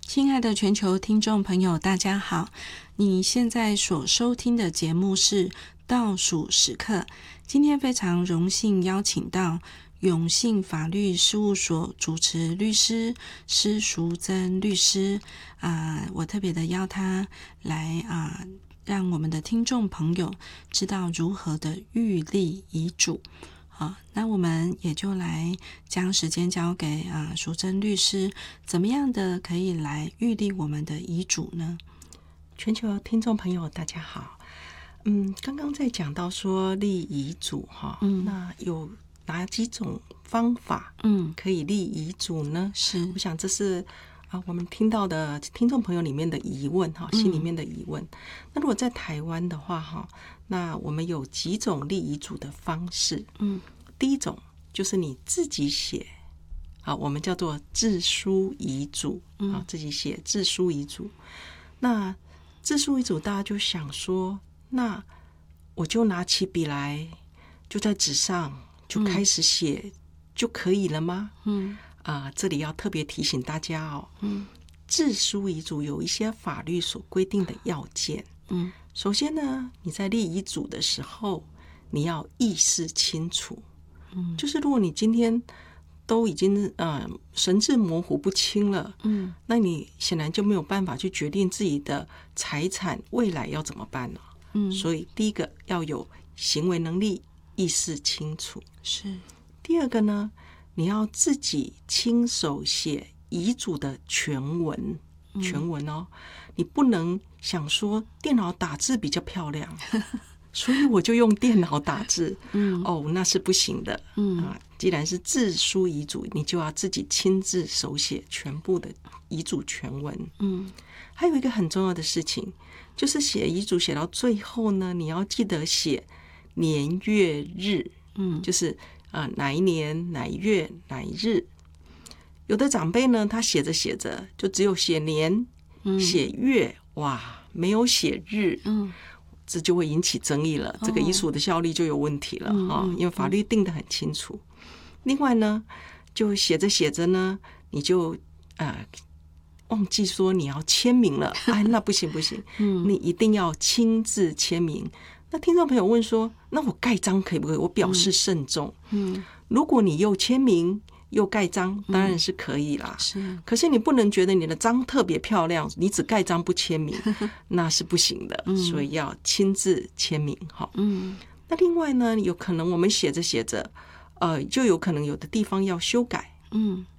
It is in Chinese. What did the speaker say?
亲爱的全球听众朋友，大家好！你现在所收听的节目是倒数时刻。今天非常荣幸邀请到永信法律事务所主持律师施淑珍律师我特别的邀他来让我们的听众朋友知道如何的预立遗嘱。好，那我们也就来将时间交给淑珍律师，怎么样的可以来预立我们的遗嘱呢？ 全球听众朋友大家好，刚刚在讲到说立遗嘱那有哪几种方法可以立遗嘱呢？ 是， 我想这是我们听到的听众朋友里面的疑问心里面的疑问。那如果在台湾的话那我们有几种立遗嘱的方式。第一种就是你自己写我们叫做自书遗嘱自己写自书遗嘱。那自书遗嘱大家就想说，那我就拿起笔来就在纸上就开始写就可以了吗？这里要特别提醒大家自书遗嘱有一些法律所规定的要件。首先呢，你在立遗嘱的时候你要意识清楚。就是如果你今天都已经神志模糊不清了，那你显然就没有办法去决定自己的财产未来要怎么办了。所以第一个要有行为能力，意识清楚。 是。 第二个呢，你要自己亲手写遗嘱的全文，你不能想说电脑打字比较漂亮所以我就用电脑打字那是不行的。既然是自书遗嘱，你就要自己亲自手写全部的遗嘱全文。还有一个很重要的事情，就是写遗嘱写到最后呢，你要记得写年月日。就是哪一年哪一月哪一日。有的长辈呢，他写着写着就只有写年写月，没有写日。这就会引起争议了，这个遗嘱的效力就有问题了因为法律定得很清楚。另外呢，就写着写着呢，你就忘记说你要签名了那不行你一定要亲自签名。那听众朋友问说，那我盖章可以不可以？我表示慎重。如果你又签名又盖章，当然是可以啦。可是你不能觉得你的章特别漂亮，你只盖章不签名那是不行的。所以要亲自签名那另外呢，有可能我们写着写着就有可能有的地方要修改。